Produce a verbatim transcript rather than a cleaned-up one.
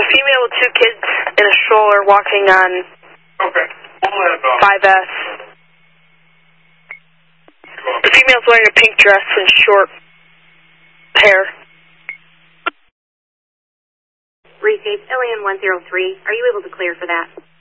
female with two kids in a stroller walking on Okay. We'll have, um, five S. The female's wearing a pink dress and short hair. Reshape, Alien one zero three. Are you able to clear for that?